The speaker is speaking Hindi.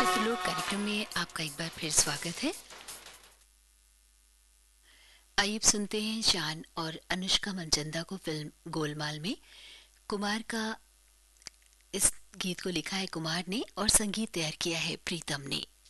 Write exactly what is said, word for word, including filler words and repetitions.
चित्रलोक कार्यक्रम में आपका एक बार फिर स्वागत है। आइए अब सुनते हैं शान और अनुष्का मनचंदा को फिल्म गोलमाल में। कुमार का इस गीत को लिखा है कुमार ने और संगीत तैयार किया है प्रीतम ने।